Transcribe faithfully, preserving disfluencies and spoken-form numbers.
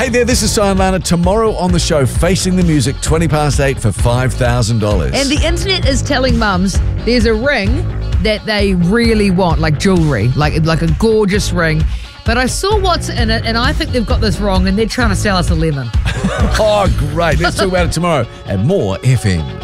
Hey there, this is Simon Lana. Tomorrow on the show, Facing the Music, twenty past eight for five thousand dollars. And the internet is telling mums there's a ring that they really want, like jewelry, like like a gorgeous ring. But I saw what's in it, and I think they've got this wrong, and they're trying to sell us a lemon. Oh, great. Let's talk about it tomorrow. And more F M.